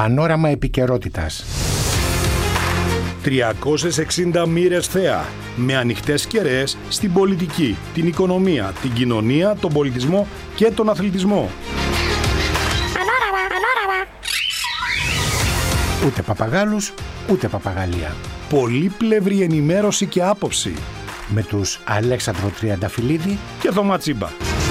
Πανόραμα επικαιρότητας. 360 μοίρες θέα, με ανοιχτές κεραίες στην πολιτική, την οικονομία, την κοινωνία, τον πολιτισμό και τον αθλητισμό. Ούτε παπαγάλους, ούτε παπαγαλία. Πολύπλευρη ενημέρωση και άποψη. Με τους Αλέξανδρο Τριανταφυλλίδη και Θωμά Τσίμπα.